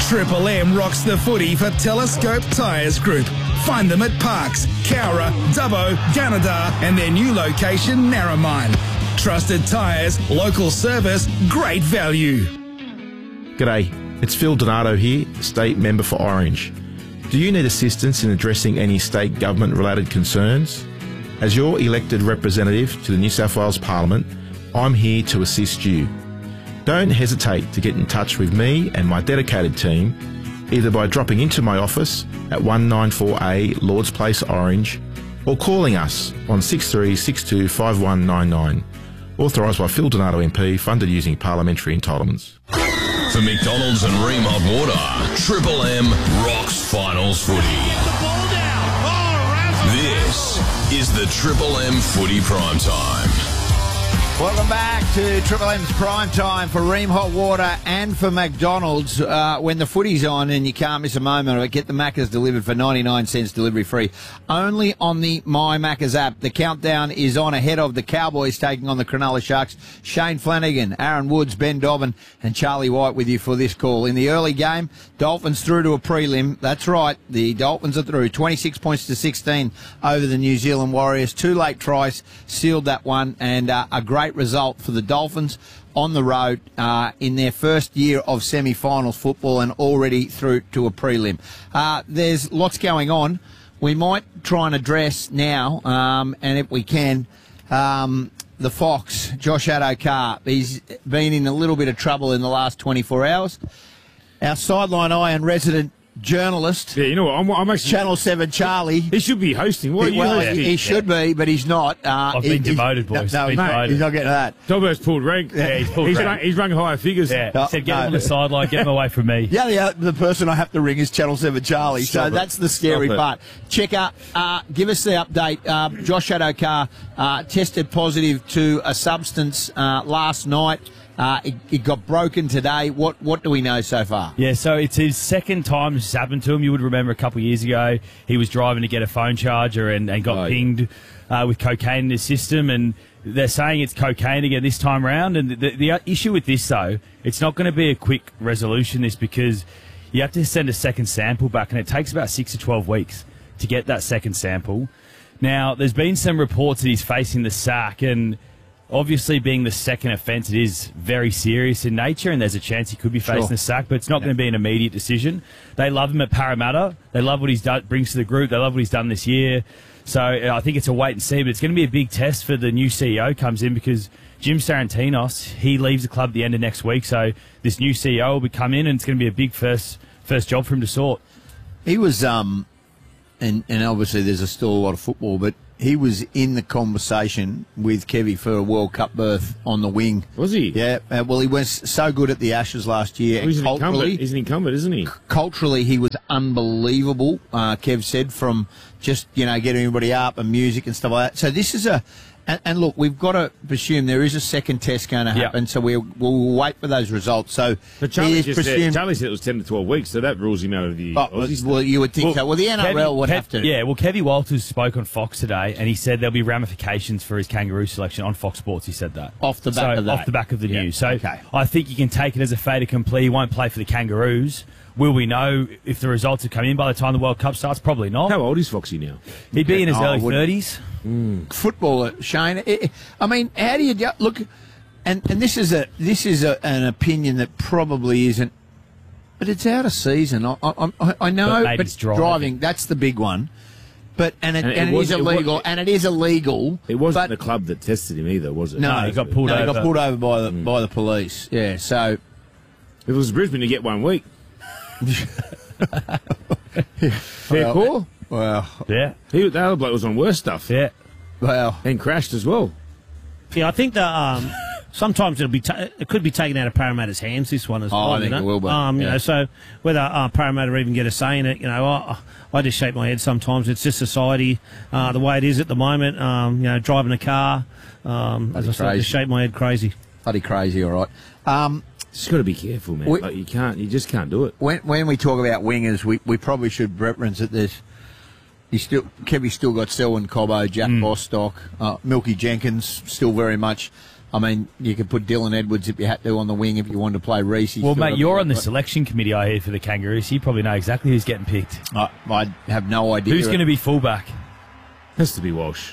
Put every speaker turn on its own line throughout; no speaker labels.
Triple M rocks the footy for Telescope Tyres Group. Find them at Parks, Cowra, Dubbo, Gunnedah and their new location, Narromine. Trusted tyres, local service, great value.
G'day, it's Phil Donato here, State Member for Orange. Do you need assistance in addressing any state government-related concerns? As your elected representative to the New South Wales Parliament, I'm here to assist you. Don't hesitate to get in touch with me and my dedicated team, either by dropping into my office at 194A Lords Place Orange or calling us on 6362 5199. Authorised by Phil Donato MP, funded using parliamentary entitlements.
For McDonald's and Ream Hot Water, Triple M rocks finals footy. This is the Triple M Footy Prime Time.
Welcome back to Triple M's Prime Time for Ream Hot Water and for McDonald's. When the footy's on and you can't miss a moment of it, get the Maccas delivered for 99 cents delivery free. Only on the My Maccas app. The countdown is on ahead of the Cowboys taking on the Cronulla Sharks. Shane Flanagan, Aaron Woods, Ben Dobbin and Charlie White with you for this call. In the early game, Dolphins through to a prelim. That's right, the Dolphins are through. 26 points to 16 over the New Zealand Warriors. 2 late tries sealed that one and a great result for the Dolphins on the road in their first year of semi-finals football and already through to a prelim. There's lots going on. We might try and address now, and if we can, the Fox, Josh Addo-Carr. He's been in a little bit of trouble in the last 24 hours. Our sideline eye and resident journalist.
Yeah, you know what? I'm actually
Channel 7 Charlie.
He should be hosting. What are you hosting?
He should be, but he's not.
I've been demoted, boys.
No, he's not getting that.
Dobbo's pulled rank.
Yeah, he's pulled rank.
He's rung higher figures.
Yeah, he said, get him on the sideline, get him away from me.
Yeah, the person I have to ring is Channel 7 Charlie. So that's the scary part. Checker, give us the update. Josh Addo-Carr tested positive to a substance last night. It got broken today. What do we know so far?
Yeah, so it's his second time this has happened to him. You would remember a couple of years ago, he was driving to get a phone charger and got pinged with cocaine in his system, and they're saying it's cocaine again this time round. And the issue with this, though, it's not going to be a quick resolution, this, because you have to send a second sample back, and it takes about 6 to 12 weeks to get that second sample. Now, there's been some reports that he's facing the sack, and obviously, being the second offence, it is very serious in nature, and there's a chance he could be facing the sack, but it's not going to be an immediate decision. They love him at Parramatta. They love what he's done, brings to the group. They love what he's done this year. So I think it's a wait and see, but it's going to be a big test for the new CEO comes in, because Jim Sarantinos, he leaves the club at the end of next week. So this new CEO will come in, and it's going to be a big first job for him to sort.
He was, and obviously there's still a lot of football, but he was in the conversation with Kevy for a World Cup berth on the wing.
Was he?
Yeah. Well, he was so good at the Ashes last year.
He's an incumbent, isn't he?
Culturally, he was unbelievable, Kev said, from just, getting everybody up and music and stuff like that. So this is and look, we've got to presume there is a second test going to happen, so we'll wait for those results. So
Charlie said it was 10 to 12 weeks, so that rules him out of the Aussie
well, you would think so. Well, the NRL would have to.
Yeah, well, Kevy Walters spoke on Fox today, and he said there'll be ramifications for his Kangaroo selection on Fox Sports. He said that.
Off the back of that.
Off the back of the news. So I think you can take it as a fait accompli. He won't play for the Kangaroos. Will we know if the results have come in by the time the World Cup starts? Probably not.
How old is Foxy now?
He'd be in his early 30s.
Footballer, Shane. I mean, how do you look? And this is an opinion that probably isn't, but it's out of season. I know, but driving, that's the big one. But it is illegal, and it is illegal.
It wasn't the club that tested him either, was it?
No,
he got pulled over.
He got pulled over by the police. Yeah, so
if it was Brisbane, you get 1 week. Fair call.
Well,
yeah.
The other bloke was on worse stuff.
Yeah.
Well,
and crashed as well.
Yeah, I think that sometimes it could be taken out of Parramatta's hands. This one as well.
I think it will be.
So whether Parramatta even get a say in it, I just shake my head sometimes. It's just society, the way it is at the moment. Driving a car, as I said, just shake my head crazy.
Bloody crazy, all right.
Just got to be careful, man. You just can't do it.
When we talk about wingers, we probably should reference that there's Kevy's still got Selwyn Cobbo, Jack Bostock, Milky Jenkins, still very much I mean, you could put Dylan Edwards if you had to on the wing if you wanted to play Reece.
Well, mate, you're on the selection committee, I hear, for the Kangaroos. So you probably know exactly who's getting picked.
I have no idea.
Who's going to be fullback?
Has to be Walsh.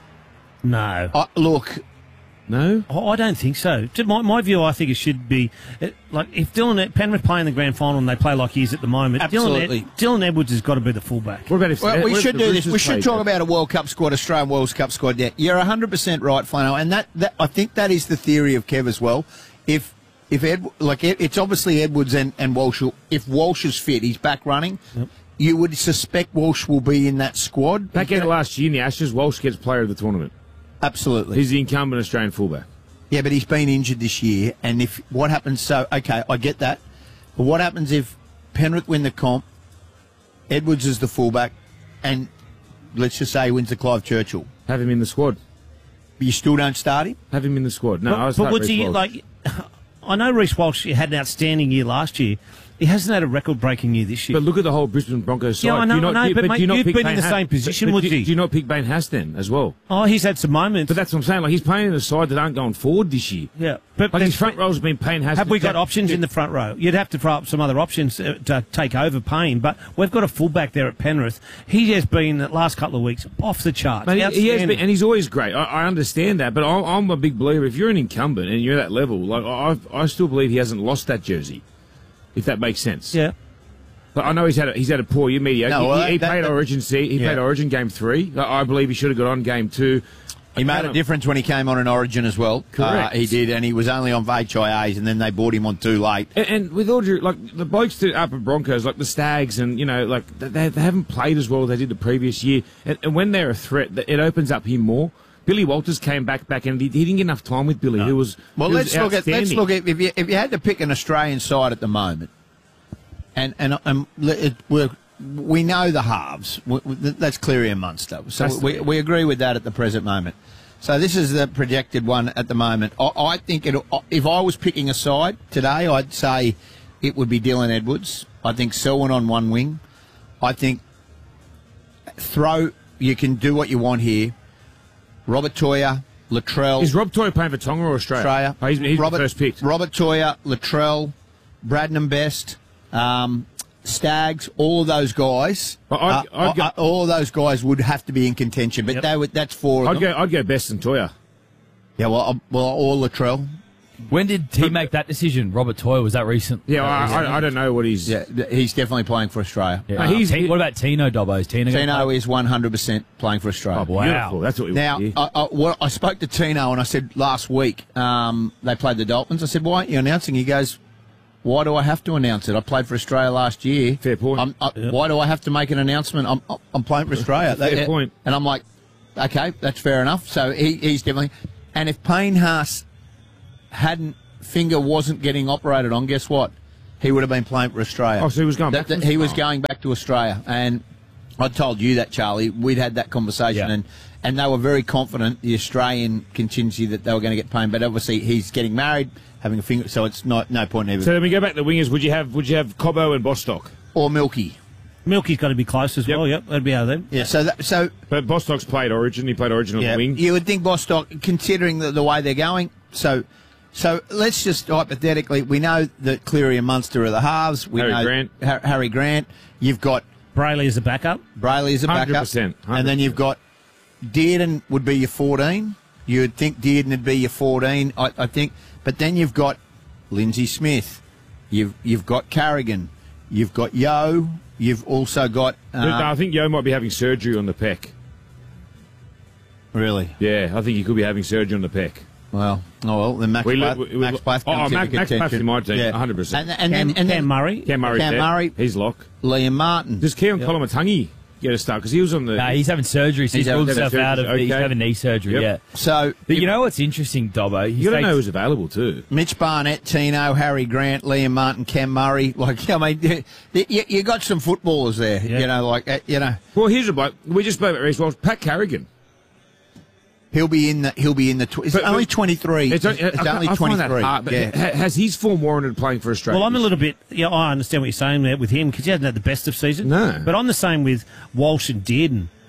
No.
Look,
No?
I don't think so. To my view, I think it should be like if Penrith play in the grand final and they play like he is at the moment.
Absolutely.
Dylan Edwards has got to be the fullback.
What about if
we
what
should
if the
do this.
Roosters
We should
played
talk
that?
about a World Cup squad, Australian World Cup squad. Yeah, you're 100% right, Flano, and that I think that is the theory of Kev as well. If it's obviously Edwards and Walsh. If Walsh is fit, he's back running.
Yep.
You would suspect Walsh will be in that squad.
Back in last year in the Ashes, Walsh gets player of the tournament.
Absolutely.
He's the incumbent Australian fullback.
Yeah, but he's been injured this year, and if what happens? So okay, I get that, but what happens if Penrith win the comp, Edwards is the fullback, and let's just say he wins the Clive Churchill?
Have him in the squad.
You still don't start him?
Have him in the squad. No, I was
but what's he like? I know Reece Walsh had an outstanding year last year. He hasn't had a record-breaking year this year.
But look at the whole Brisbane Broncos side.
Yeah, I know, but mate, you've been in the same position,
would
Woodsy.
you? Do you not pick Bain Haas then as well?
Oh, he's had some moments.
But that's what I'm saying. Like he's playing in a side that aren't going forward this year.
Yeah, but
Like his front row's been Payne Haas.
have we got options in the front row? You'd have to throw up some other options to take over Payne, but we've got a fullback there at Penrith. He has been, the last couple of weeks, off the charts.
Mate, he has
Outstanding.
been, and he's always great. I understand that, but I'm a big believer. If you're an incumbent and you're at that level, like I still believe he hasn't lost that jersey. If that makes sense.
Yeah.
But I know he's had a poor year, mediocre.
No, well,
he played Origin C. He played Origin game 3. I believe he should have got on game 2.
He made a difference when he came on in Origin as well.
Correct.
He did, and he was only on HIAs, and then they bought him on too late.
And with all due, like the blokes that up at Broncos, like the Stags, and like they haven't played as well as they did the previous year. And when they're a threat, it opens up him more. Billy Walters came back, and he didn't get enough time with Billy, who was
Let's look at if you had to pick an Australian side at the moment, we know the halves. That's Cleary and Munster. So we agree with that at the present moment. So this is the projected one at the moment. I think if I was picking a side today, I'd say it would be Dylan Edwards. I think Selwyn on one wing. I think you can do what you want here. Robert Toya, Latrell.
Is Rob Toya playing for Tonga or Australia? Oh, he's the first picked.
Robert Toya, Latrell, Bradman Best, Stags, all of those guys. All of those guys would have to be in contention, but that's four of them.
I'd go Best and Toya.
Yeah, or Latrell.
When did he make that decision? Robert Toya, was that recent?
Yeah, I don't know what he's...
Yeah, he's definitely playing for Australia.
Yeah. What about Tino Dobbo? Is
Tino is 100% playing for Australia.
Oh, wow.
Beautiful. That's what we want
Now, I spoke to Tino and I said last week, they played the Dolphins. I said, why aren't you announcing? He goes, why do I have to announce it? I played for Australia last year.
Fair point.
Why do I have to make an announcement? I'm playing for Australia.
Fair point.
And I'm like, okay, that's fair enough. So he's definitely... And if Payne Haas finger wasn't getting operated on, guess what? He would have been playing for Australia.
Oh, so he was going back?
He was going back to Australia. And I told you that, Charlie. We'd had that conversation, and they were very confident, the Australian contingency, that they were going to get Payne. But obviously, he's getting married, having a finger, so it's no point even.
So when we go back to the wingers, would you have Cobbo and Bostock?
Or Milky.
Milky's got to be close as well. Yep, that'd be out of them.
Yeah,
But Bostock's played Origin. He played Origin on the wing.
You would think Bostock, considering the way they're going, So let's just hypothetically, we know that Cleary and Munster are the halves. We know
Grant.
Harry Grant. You've got
Brayley as a backup.
100%.
And then you've got Dearden would be your 14. You'd think Dearden would be your 14, I think. But then you've got Lindsay Smith. You've got Carrigan. You've got Yo. You've also got...
I think Yo might be having surgery on the pec.
Really?
Yeah, I think he could be having surgery on the pec.
Well, then Max Plath comes into
Max Plath's in my team,
yeah.
100%.
And then
Cam Murray.
Cam Murray, he's lock.
Liam Martin.
Does Keon Kolomatangi get a start? Because he was on the...
No, he's having surgery, so he's ruled himself out of... He's having knee surgery,
Yep.
So...
But you know what's interesting, Dobbo?
You got to know who's available, too.
Mitch Barnett, Tino, Harry Grant, Liam Martin, Cam Murray. You got some footballers there,
Well, here's a bloke. We just spoke about Reece Walsh. Pat Carrigan.
He'll be in the. It's only 23. It's only 23.
Has his form warranted playing for Australia?
Well, I'm a little bit. Yeah, I understand what you're saying there with him because he hasn't had the best of season.
No.
But I'm the same with Walsh and Dearden.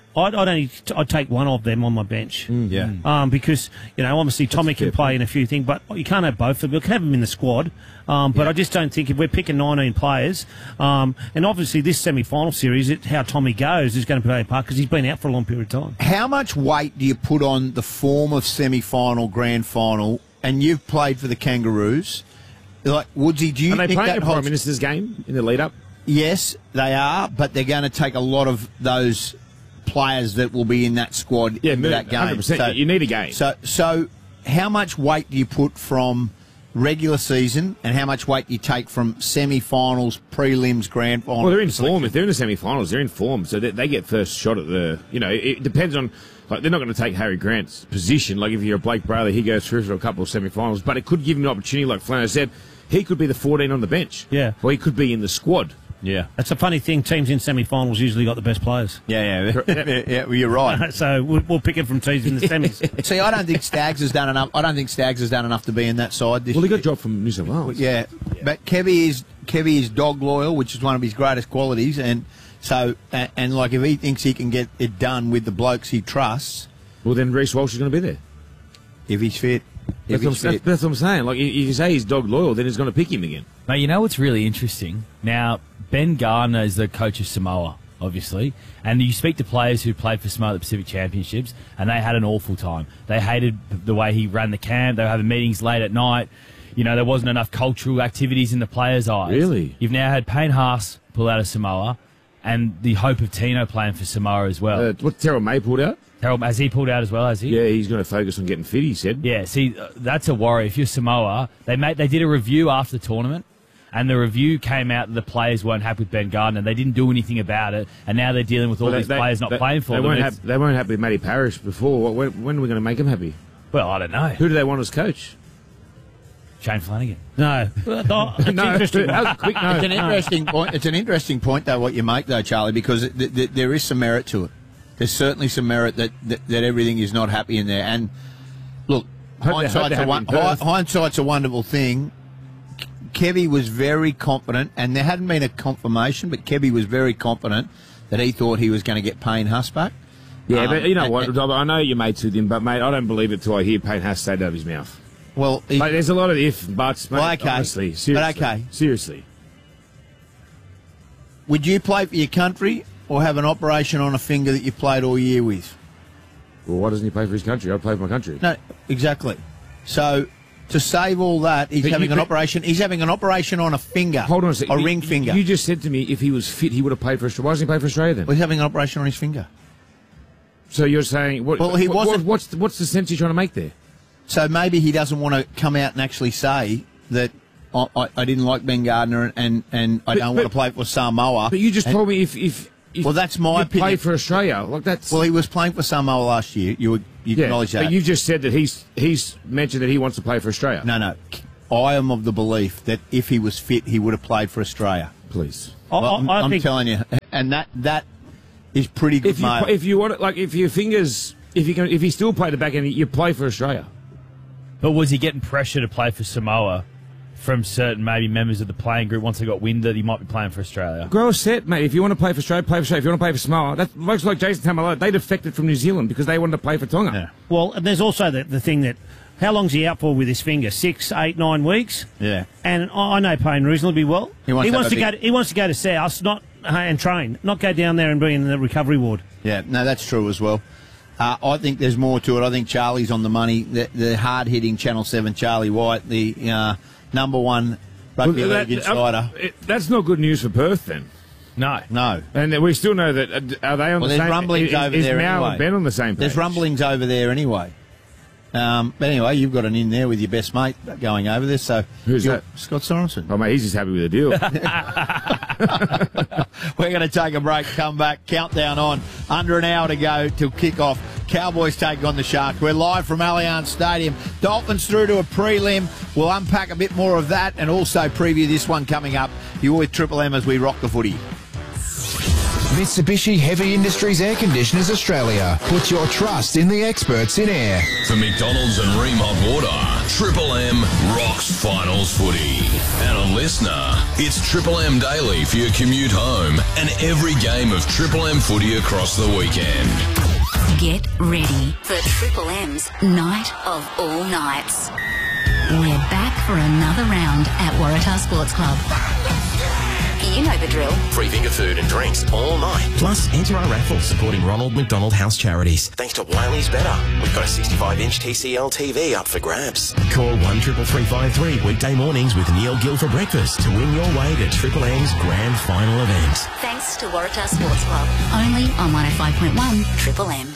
I'd take one of them on my bench.
Yeah.
Because, obviously Tommy can play in a few things, but you can't have both of them. You can have them in the squad. But I just don't think if we're picking 19 players, and obviously this semi-final series, how Tommy goes is going to play a part because he's been out for a long period of time.
How much weight do you put on the form of semi-final, grand final, and you've played for the Kangaroos? Like, Woodsy, do you
Are they
think
playing
that
a Prime Minister's game in the lead-up?
Yes, they are, but they're going to take a lot of those players that will be in that squad into that game.
100%.
So,
you need a game.
So how much weight do you put from regular season and how much weight do you take from semi-finals, prelims, grand final?
Well, they're in form. If they're in the semi-finals, they're in form, so they get first shot at the... it depends on... Like, they're not going to take Harry Grant's position. Like, if you're a Blake Brayley, he goes through for a couple of semi-finals, but it could give him an opportunity, like Flano said. He could be the 14 on the bench.
Yeah.
Or he could be in the squad.
Yeah.
That's a funny thing. Teams in semi-finals usually got the best players.
Yeah, well, you're right.
So we'll pick it from teams in the semis.
See, I don't think Staggs has done enough. I don't think Staggs has done enough to be in that side this
Well, he
year.
got dropped from New South Wales.
Yeah, but Kevy is dog loyal, which is one of his greatest qualities, and so and like if he thinks he can get it done with the blokes he trusts,
Well, then Reece Walsh is going to be there.
if he's fit.
That's what I'm saying. Like, if you say he's dog loyal, then he's going to pick him again.
Mate, you know what's really interesting? Now, Ben Gardner is the coach of Samoa, obviously, and you speak to players who played for Samoa at the Pacific Championships, and they had an awful time. They hated the way he ran the camp. They were having meetings late at night. There wasn't enough cultural activities in the players' eyes.
Really?
You've now had Payne Haas pull out of Samoa, and the hope of Tino playing for Samoa as well.
What Terrell May pulled out?
Has he pulled out as well, has he?
Yeah, he's going to focus on getting fit, he said.
Yeah, see, that's a worry. If you're Samoa, they did a review after the tournament, and the review came out that the players weren't happy with Ben Gardner. They didn't do anything about it, and now they're dealing with all these players not playing for them.
They weren't happy with Matty Parrish before. When are we going to make them happy?
Well, I don't know.
Who do they want as coach?
Shane Flanagan.
No. It's interesting.
That was a quick no.
It's an interesting point. It's an interesting point, though, what you make, though, Charlie, because there is some merit to it. There's certainly some merit that everything is not happy in there. And look, hindsight's a wonderful thing. Kevy was very confident, and there hadn't been a confirmation, but Kevy was very confident that he thought he was going to get Payne Haas back.
Yeah, but you know what, Rob, I know you're mates with him, but, mate, I don't believe it till I hear Payne Haas say it out of his mouth.
Well,
mate, there's a lot of if, buts, mate,
well, okay.
honestly. Seriously.
But okay.
Seriously.
Would you play for your country or have an operation on a finger that you played all year with?
Well, why doesn't he play for his country? I'd play for my country.
No, exactly. So to save all that, he's having an operation. He's having an operation on a finger.
Hold on a second.
A ring finger.
You just said to me if he was fit, he would have played for Australia. Why doesn't he play for Australia then?
Well, he's having an operation on his finger.
So you're saying what's the sense you're trying to make there?
So maybe he doesn't want to come out and actually say that I didn't like Ben Gardner and I don't want to play for Samoa.
But you just told me if
well, that's my opinion.
Play for Australia, like that's.
Well, he was playing for Samoa last year. You acknowledge that.
But you just said that he's mentioned that he wants to play for Australia.
No. I am of the belief that if he was fit, he would have played for Australia.
Please.
Well, I'm telling you, and that is pretty good.
If you want it, like if your fingers, if he still played the back end, you play for Australia.
But was he getting pressure to play for Samoa from certain maybe members of the playing group once they got wind that he might be playing for Australia?
Grow a set, mate. If you want to play for Australia, play for Australia. If you want to play for Samoa, that looks like Jason Taumalolo. They defected from New Zealand because they wanted to play for Tonga.
Yeah. Well, and there's also the thing that how long's he out for with his finger? 6, 8, 9 weeks.
Yeah.
And I know Payne reasonably well. He wants to go to South, not and train, not go down there and be in the recovery ward.
Yeah, no, that's true as well. I think there's more to it. I think Charlie's on the money. The hard-hitting Channel 7 Charlie White, the number one rugby league insider.
That's not good news for Perth, then.
No.
And we still know that. Are they on the same?
There's rumblings over there
Mal
anyway.
and Ben on the same page?
There's rumblings over there anyway. But anyway, you've got an in there with your best mate going over this. So
who's that?
Scott Sorensen.
Oh, mate, he's just happy with the deal.
We're going to take a break, come back, countdown on. Under an hour to go till kick-off. Cowboys take on the Sharks. We're live from Allianz Stadium. Dolphins through to a prelim. We'll unpack a bit more of that and also preview this one coming up. You're with Triple M as we rock the footy.
Mitsubishi Heavy Industries Air Conditioners Australia. Put your trust in the experts in air.
For McDonald's and Ream Hot Water, Triple M rocks finals footy. And a listener It's Triple M Daily for your commute home and every game of Triple M footy across the weekend.
Get ready for Triple M's Night of All Nights. We're back for another round at Waratah Sports Club. You know the drill.
Free finger food and drinks all night. Plus, enter our raffle supporting Ronald McDonald House Charities. Thanks to Wiley's Better. We've got a 65-inch TCL TV up for grabs. Call 133353 weekday mornings with Neil Gill for breakfast to win your way to Triple M's grand final event.
Thanks to Waratah Sports Club. Only on 105.1 Triple M.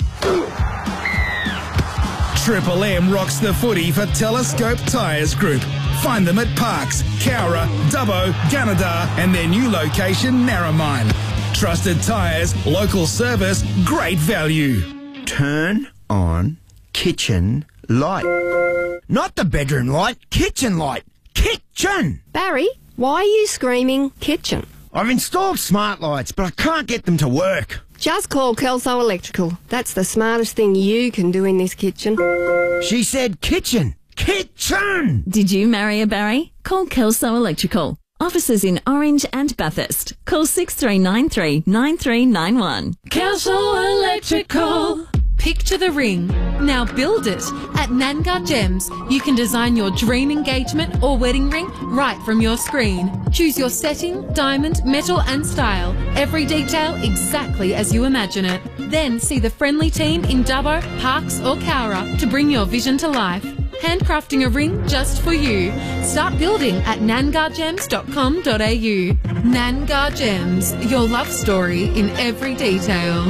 Triple M rocks the footy for Telescope Tyres Group. Find them at Parks, Cowra, Dubbo, Gunnedah and their new location, Narromine. Trusted tyres, local service, great value.
Turn on kitchen light. Not the bedroom light, kitchen light. Kitchen!
Barry, why are you screaming kitchen?
I've installed smart lights, but I can't get them to work.
Just call Kelso Electrical. That's the smartest thing you can do in this kitchen.
She said kitchen. Kitchen!
Did you marry a Barry? Call Kelso Electrical. Offices in Orange and Bathurst. Call 6393 9391.
Kelso Electrical. Picture the ring. Now build it. At Nangar Gems, you can design your dream engagement or wedding ring right from your screen. Choose your setting, diamond, metal and style. Every detail exactly as you imagine it. Then see the friendly team in Dubbo, Parks or Cowra to bring your vision to life. Handcrafting a ring just for you. Start building at nangargems.com.au. Nangar Gems, your love story in every detail.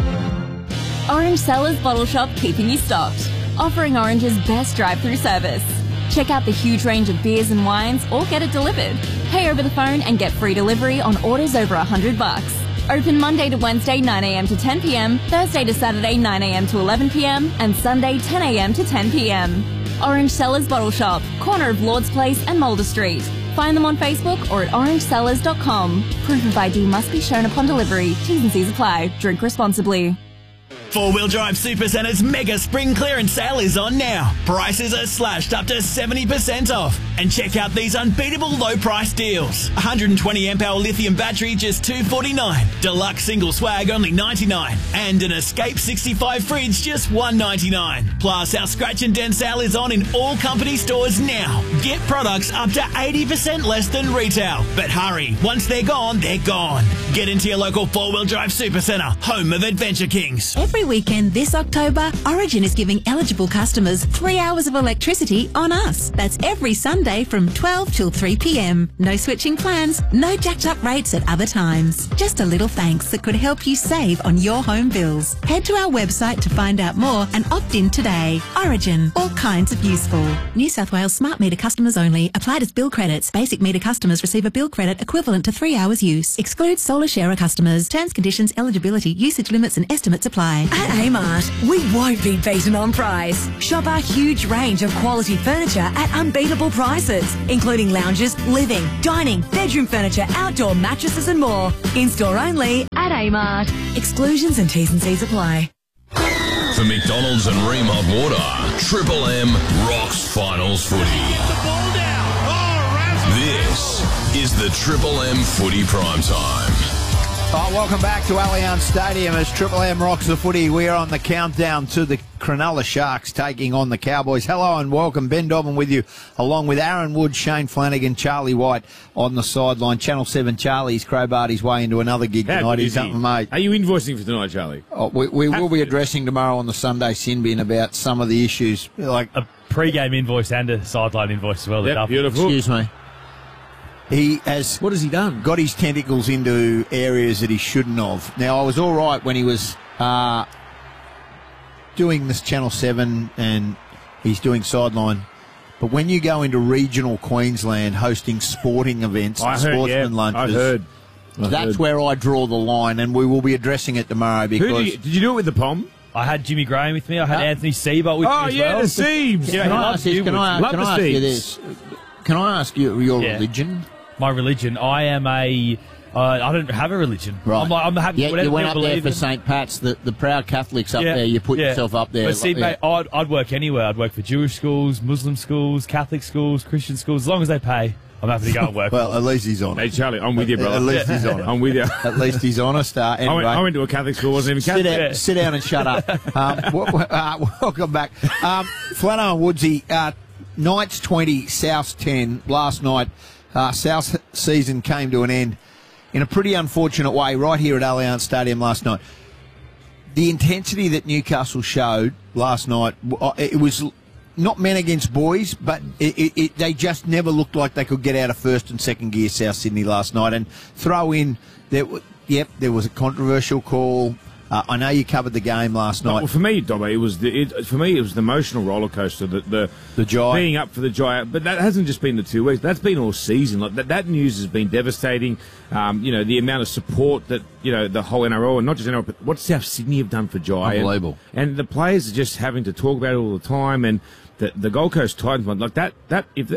Orange Cellars Bottle Shop, keeping you stocked. Offering Orange's best drive-through service. Check out the huge range of beers and wines or get it delivered. Pay over the phone and get free delivery on orders over $100. Open Monday to Wednesday 9am to 10pm, Thursday to Saturday 9am to 11pm and Sunday 10am to 10pm. Orange Cellars Bottle Shop, corner of Lord's Place and Mulder Street. Find them on Facebook or at orangecellars.com. Proof of ID must be shown upon delivery. T's and C's apply. Drink responsibly.
Four-Wheel Drive Supercenter's mega spring clearance sale is on now. Prices are slashed up to 70% off. And check out these unbeatable low-price deals. 120 amp hour lithium battery just $249. Deluxe single swag only $99. And an Escape 65 fridge just $199. Plus, our scratch and dent sale is on in all company stores now. Get products up to 80% less than retail. But hurry, once they're gone, they're gone. Get into your local Four-Wheel Drive Supercenter, home of Adventure Kings.
Every weekend this October, Origin is giving eligible customers 3 hours of electricity on us. That's every Sunday from 12 till 3 p.m. No switching plans, no jacked up rates at other times. Just a little thanks that could help you save on your home bills. Head to our website to find out more and opt in today. Origin, all kinds of useful. New South Wales smart meter customers only. Applied as bill credits. Basic meter customers receive a bill credit equivalent to 3 hours use. Excludes solar sharer customers. Terms, conditions, eligibility, usage limits and estimates apply.
At Amart, we won't be beaten on price. Shop our huge range of quality furniture at unbeatable prices, including lounges, living, dining, bedroom furniture, outdoor mattresses and more. In-store only at Amart. Exclusions and T's and C's apply.
For McDonald's and Ream Hot Water, Triple M rocks finals footy. This is the Triple M footy prime time.
Welcome back to Allianz Stadium as Triple M rocks the footy. We are on the countdown to the Cronulla Sharks taking on the Cowboys. Hello and welcome. Ben Dobbin with you, along with Aaron Wood, Shane Flanagan, Charlie White on the sideline. Channel 7 Charlie's crowbarred his way into another gig tonight. He's something, mate.
Are you invoicing for tonight, Charlie?
We will be addressing tomorrow on the Sunday Sin Bin about some of the issues. Like
a pre-game invoice and a sideline invoice as well.
Yep, beautiful.
Excuse me. He has.
What has he done?
Got his tentacles into areas that he shouldn't have. Now, I was all right when he was doing this Channel 7 and he's doing sideline. But when you go into regional Queensland hosting sporting events, sportsman lunches, that's where I draw the line, and we will be addressing it tomorrow. Because
did you do it with the POM?
I had Jimmy Graham with me. I had Anthony Seibert with me as well.
Oh, yeah, the Siebes.
Can I ask you this? Can I ask you your religion?
My religion? I am I don't have a religion.
Right.
I'm happy.
Yeah, you went up there for St. Pat's, the proud Catholics up there. You put yourself up there.
But see, mate, I'd work anywhere. I'd work for Jewish schools, Muslim schools, Catholic schools, Christian schools, as long as they pay. I'm happy to go and work.
Well, at least he's honest.
Hey, Charlie, I'm with you, brother.
At least he's honest.
I'm with you.
At least he's honest. Anyway.
I went to a Catholic school, wasn't even Catholic.
Sit down and shut up. Welcome back. Flano and Woodsy, Knights 20, South 10 last night. South's season came to an end in a pretty unfortunate way right here at Allianz Stadium last night. The intensity that Newcastle showed last night, it was not men against boys, but they just never looked like they could get out of first and second gear, South Sydney, last night. And throw in, there was a controversial call. I know you covered the game last night.
Well, for me, Dobbo, it was the emotional roller coaster, the
Jai,
being up for the Jai. But that hasn't just been the 2 weeks; that's been all season. Like that news has been devastating. The amount of support that the whole NRL, and not just NRL, but what South Sydney have done for Jai,
unbelievable. And
the players are just having to talk about it all the time. And the Gold Coast Titans one, like that if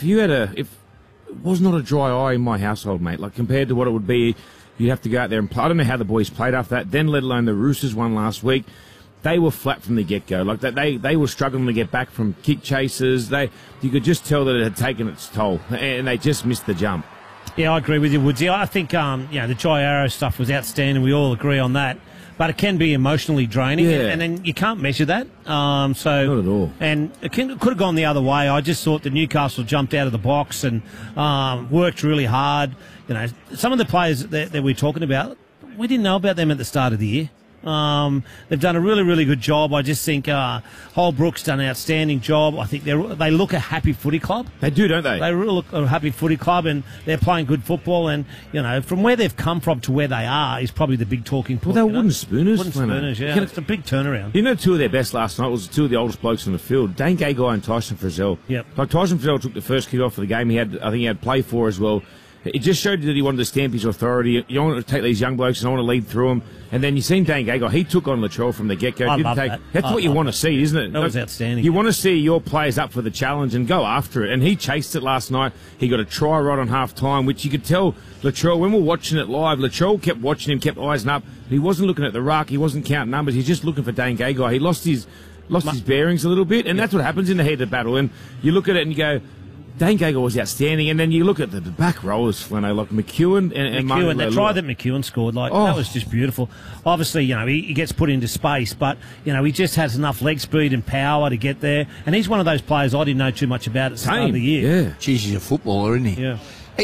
it was not a dry eye in my household, mate, like compared to what it would be. You'd have to go out there and play. I don't know how the boys played after that, then let alone the Roosters won last week. They were flat from the get-go. Like that, they were struggling to get back from kick chases. You could just tell that it had taken its toll, and they just missed the jump.
Yeah, I agree with you, Woodsy. I think the Jai Arrow stuff was outstanding. We all agree on that. But it can be emotionally draining, and then you can't measure that. Not
at all.
And it could have gone the other way. I just thought that Newcastle jumped out of the box and worked really hard. Some of the players that we're talking about, we didn't know about them at the start of the year. They've done a really, really good job. I just think Holbrook's done an outstanding job. I think they look a happy footy club.
They do, don't they?
They really look a happy footy club, and they're playing good football. And from where they've come from to where they are is probably the big talking point.
Well, they're wooden spooners.
Wooden spooners, yeah. It's a big turnaround.
Two of their best last night was two of the oldest blokes in the field, Dane Gagai and Tyson Frizzell.
Yep.
Like Tyson Frizzell took the first kick off of the game. I think he had play for as well. It just showed you that he wanted to stamp his authority. You want to take these young blokes and I want to lead through them. And then you seen Dane Gagai. He took on Latrell from the get-go.
I love that.
That's what you want to see, isn't it?
That was outstanding.
You want to see your players up for the challenge and go after it. And he chased it last night. He got a try right on half-time, which you could tell Latrell, when we're watching it live, Latrell kept watching him, kept eyes up. He wasn't looking at the ruck. He wasn't counting numbers. He's just looking for Dane Gagai. He lost his bearings a little bit, and that's what happens in the heat of battle. And you look at it and you go, Dane Gagai was outstanding, and then you look at the back rollers, Flano, like McEwen and
McEwen. That try that McEwen scored, that was just beautiful. Obviously, he gets put into space, but he just has enough leg speed and power to get there. And he's one of those players I didn't know too much about at the start of the year.
Yeah,
geez, he's a footballer, isn't he?
Yeah.
Hey,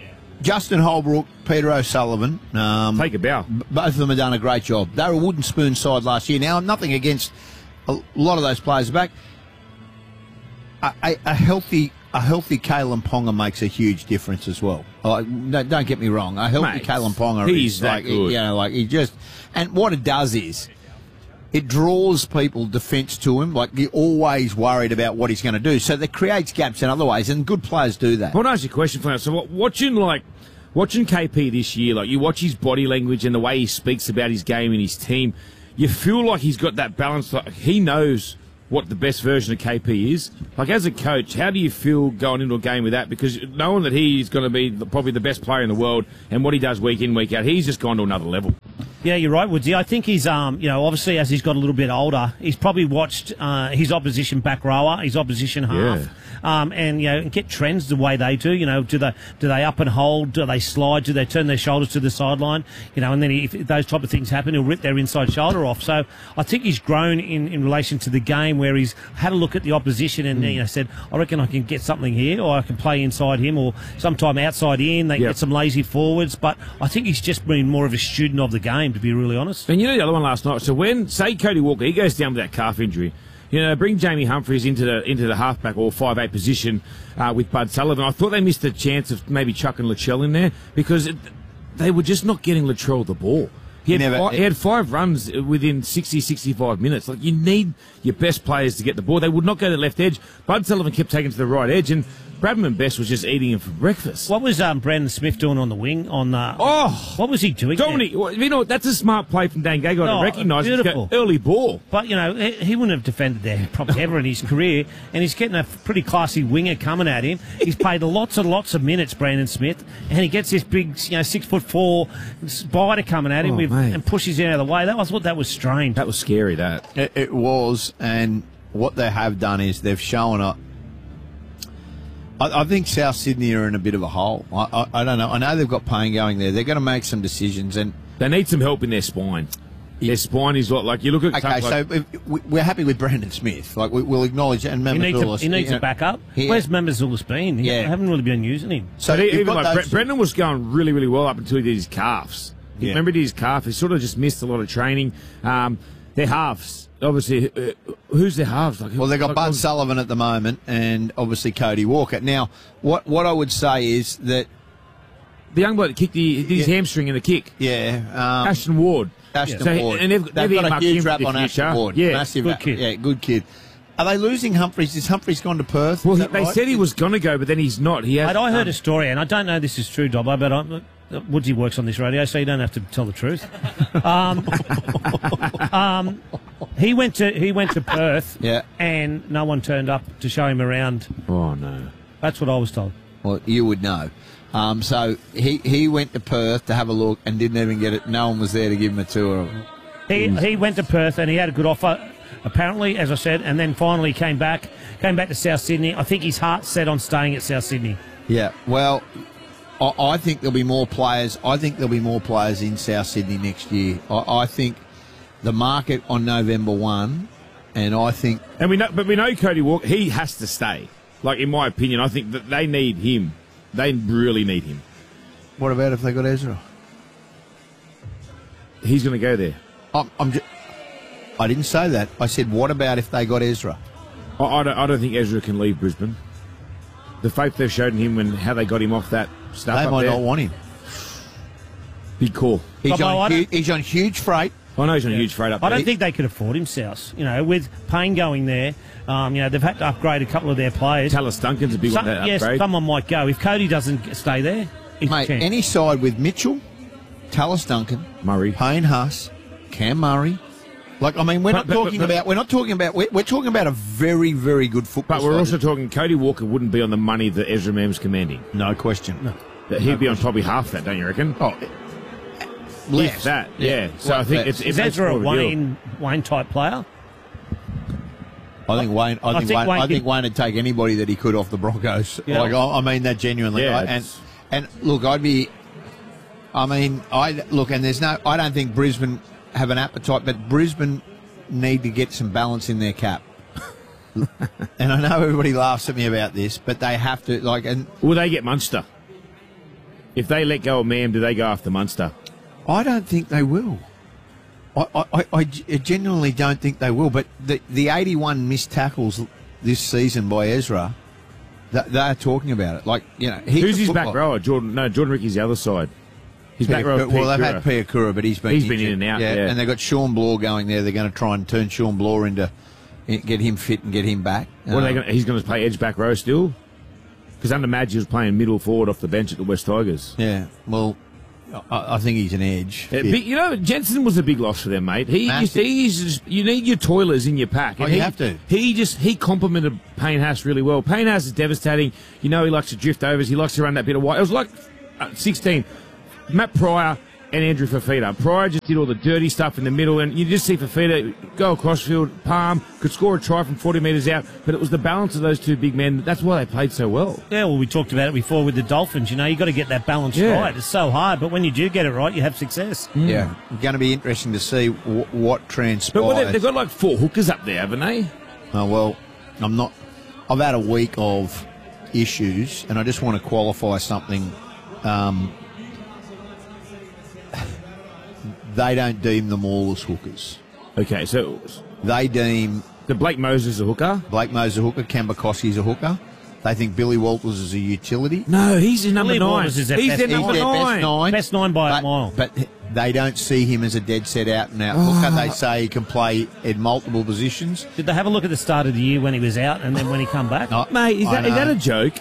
Justin Holbrook, Peter O'Sullivan,
take a bow.
Both of them have done a great job. They were a wooden spoon side last year. Now, nothing against a lot of those players back. A healthy Kalen Ponga makes a huge difference as well. Don't get me wrong. A healthy Kalen Ponga
is that good.
He just, and what it does is it draws people defence to him. Like, you're always worried about what he's going to do. So that creates gaps in other ways, and good players do that.
I want to ask you a question, Flano. So watching KP this year, like you watch his body language and the way he speaks about his game and his team, you feel like he's got that balance. Like he knows what the best version of KP is. Like, as a coach, how do you feel going into a game with that? Because knowing that he's going to be probably the best player in the world, and what he does week in, week out, he's just gone to another level.
Yeah, you're right, Woodsy. I think he's, obviously as he's got a little bit older, he's probably watched his opposition back rower, his opposition half, and get trends the way they do. Do they up and hold? Do they slide? Do they turn their shoulders to the sideline? And then if those type of things happen, he'll rip their inside shoulder off. So I think he's grown in relation to the game, where he's had a look at the opposition and said, I reckon I can get something here, or I can play inside him, or sometime outside in. They get some lazy forwards, but I think he's just been more of a student of the game, to be really honest.
And the other one last night, so when, say, Cody Walker, he goes down with that calf injury, bring Jamie Humphries into the halfback or 5'8" position with Bud Sullivan. I thought they missed a chance of maybe chucking Latrell in there, because they were just not getting Latrell the ball. He had 5 runs within 60, 65 minutes. Like, you need your best players to get the ball. They would not go to the left edge. Bud Sullivan kept taking to the right edge, and Bradman Best was just eating him for breakfast.
What was Brandon Smith doing on the wing? What was he doing?
Dominic, that's a smart play from Dane Gagai to recognise it. Early ball.
But, he wouldn't have defended there probably ever in his career, and he's getting a pretty classy winger coming at him. He's played lots and lots of minutes, Brandon Smith, and he gets this big, 6'4" spider coming at him and pushes him out of the way. I thought that was strange.
That was scary, that.
It was, and what they have done is they've shown I think South Sydney are in a bit of a hole. I don't know. I know they've got Payne going there. They're going to make some decisions, and
they need some help in their spine. Their spine is like you look at.
Okay, so we're happy with Brandon Smith. Like we'll acknowledge it. And
he needs a backup. Where's Mamazoulis been? I haven't really been using him.
So even like Brendan was going really, really well up until he did his calves. Remember, he did his calf. He sort of just missed a lot of training. Their halves. Obviously, who's their halves?
Well, they've got Bud Sullivan at the moment, and obviously Cody Walker. Now, what I would say is that
the young bloke kicked his hamstring in the kick.
Yeah,
Ashton Ward.
Ward.
And they've
got a huge rap on Ashton Ward.
Yeah,
massive
good kid.
Yeah, good kid. Are they losing Humphreys? Is Humphreys gone to Perth?
Well, they said he was going to go, but then he's not.
I heard a story, and I don't know this is true, Dobbo, but Woodsy works on this radio, so you don't have to tell the truth. He went to Perth, and no one turned up to show him around.
Oh no,
that's what I was told.
Well, you would know. So he went to Perth to have a look and didn't even get it. No one was there to give him a tour.
He went to Perth and he had a good offer, apparently, as I said, and then finally came back to South Sydney. I think his heart's set on staying at South Sydney.
Yeah, well, I think there'll be more players. I think there'll be more players in South Sydney next year. I think the market on November 1, and I think...
And we know Cody Walker, he has to stay. Like, in my opinion, I think that they need him. They really need him.
What about if they got Ezra?
He's going to go there.
I didn't say that. I said, what about if they got Ezra?
I don't think Ezra can leave Brisbane. The faith they've shown him and how they got him off that stuff.
They might not want him.
Big call.
He's on huge freight.
I know he's on huge freight up there.
I don't think they could afford him, South. You know, with Payne going there, they've had to upgrade a couple of their players.
Tallis Duncan's a big one to upgrade.
Yes, someone might go. If Cody doesn't stay there,
mate, any side with Mitchell, Tallis Duncan,
Murray,
Payne Haas, Cam Murray. Like, I mean, we're talking about a very, very good football.
But we're also talking Cody Walker wouldn't be on the money that Ezra Mem's commanding.
No question. No.
But he'd be on probably half that, don't you reckon?
Oh, less.
If that, yeah. So I think it's
Ezra a Wayne type player.
I think Wayne would take anybody that he could off the Broncos. Yeah. Like, I mean that genuinely.
Yeah,
and look, and I don't think Brisbane have an appetite, but Brisbane need to get some balance in their cap. And I know everybody laughs at me about this, but they have to.
Will they get Munster? If they let go of Mam, do they go after Munster?
I don't think they will. I genuinely don't think they will. But the 81 missed tackles this season by Ezra, they're talking about it. Like, you know,
who's his back rower? Jordan Ricky's the other side. His back rower.
Well, they've had Piakura, but he's been
in and out. Yeah,
and they've got Sean Bloor going there. They're going to try and turn Sean Bloor get him fit and get him back.
What are they he's going to play edge back row still? Because under Madge was playing middle forward off the bench at the West Tigers.
Yeah, well, I think he's an edge.
Jensen was a big loss for them, mate. You need your toilers in your pack.
And you have to.
He complimented Payne Haas really well. Payne Haas is devastating. You know, he likes to drift overs. He likes to run that bit of wide. It was like 16. Matt Pryor and Andrew Fafita. Pryor just did all the dirty stuff in the middle, and you just see Fafita go across field, palm, could score a try from 40 metres out, but it was the balance of those two big men. That's why they played so well.
Yeah, well, we talked about it before with the Dolphins. You know, you've got to get that balance right. It's so hard, but when you do get it right, you have success.
Yeah. It's going to be interesting to see what transpires.
But they've got like 4 hookers up there, haven't they?
Oh, well, I've had a week of issues, and I just want to qualify something. They don't deem them all as hookers.
Okay, so
they deem
the Blake Moses a hooker.
Blake Moses a hooker. Kambakosi's a hooker. They think Billy Walters is a utility.
No, he's in number 9.
He's their best 9 by a mile.
But they don't see him as a dead set out and out hooker. They say he can play in multiple positions.
Did they have a look at the start of the year when he was out and then when he come back?
Mate, is that a joke?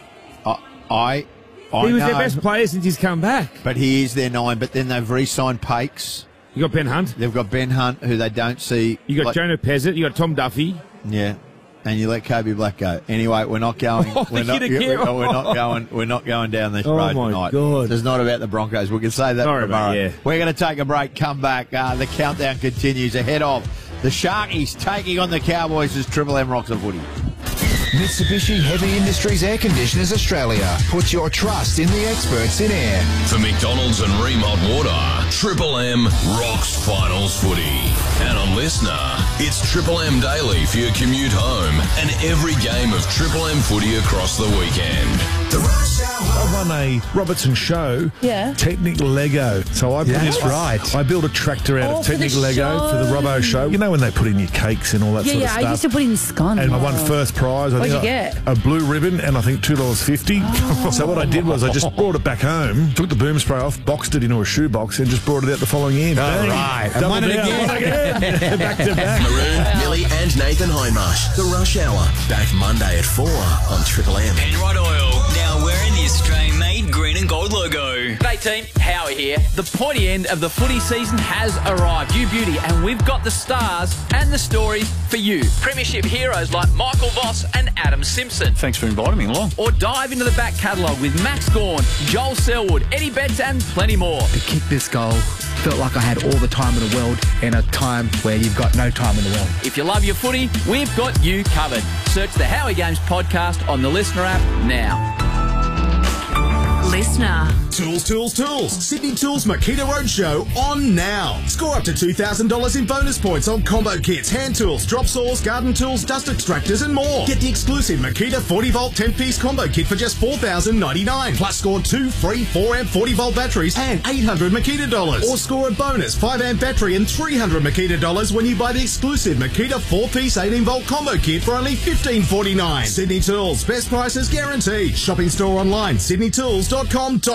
He
was their best player since he's come back.
But he is their 9. But then they've re-signed Pakes.
You got Ben Hunt.
They've got Ben Hunt, who they don't see.
You got Jonah Pezzett. You got Tom Duffy.
Yeah, and you let Kobe Black go. Anyway, we're not going. We're not going down this road tonight.
God.
It's not about the Broncos. We can say that tomorrow.
Yeah.
We're going to take a break. Come back. The countdown continues ahead of the Sharkies taking on the Cowboys as Triple M rocks the footy.
Mitsubishi Heavy Industries Air Conditioners Australia. Put your trust in the experts in air.
For McDonald's and Ream Hot Water, Triple M rocks finals footy. And on Listener, it's Triple M Daily for your commute home and every game of Triple M footy across the weekend.
I won a Robertson Show Technic Lego. So I I built a tractor out of Technic Lego for the Robbo show. You know when they put in your cakes and all that sort of stuff?
I used to put in scone.
And I won first prize.
What'd you get?
A blue ribbon and I think $2.50.
Oh.
So what I did was I just brought it back home, took the boom spray off, boxed it into a shoebox and just brought it out the following year.
All right.
And won it again. Back to back.
Maroon, Millie and Nathan Hindmarsh. The Rush Hour. Back Monday at 4 on Triple M.
Penrite Oil. Now wearing the Australian-made green and gold logo.
G'day team, Howie here. The pointy end of the footy season has arrived. You beauty, and we've got the stars and the stories for you. Premiership heroes like Michael Voss and Adam Simpson.
Thanks for inviting me along.
Or dive into the back catalogue with Max Gawn, Joel Selwood, Eddie Betts and plenty more.
To kick this goal, felt like I had all the time in the world in a time where you've got no time in the world.
If you love your footy, we've got you covered. Search the Howie Games podcast on the Listener app now.
Listener.
Tools. Sydney Tools Makita Roadshow on now. Score up to $2,000 in bonus points on combo kits, hand tools, drop saws, garden tools, dust extractors and more. Get the exclusive Makita 40-volt 10-piece combo kit for just $4,099. Plus score 2 free 4-amp 40-volt batteries and $800 Makita dollars. Or score a bonus 5-amp battery and $300 Makita dollars when you buy the exclusive Makita 4-piece 18-volt combo kit for only $15.49. Sydney Tools. Best prices guaranteed. Shopping store online, sydneytools.com.au.